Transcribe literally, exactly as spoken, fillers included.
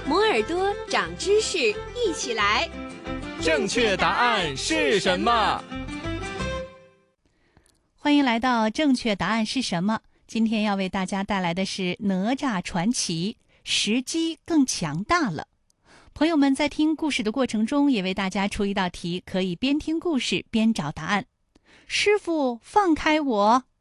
磨耳朵长知识，一起来！ 正确答案是什么？ 欢迎来到正确答案是什么？今天要为大家带来的是哪吒传奇，时机更强大了。朋友们在听故事的过程中，也为大家出一道题，可以边听故事边找答案。师傅，放开我！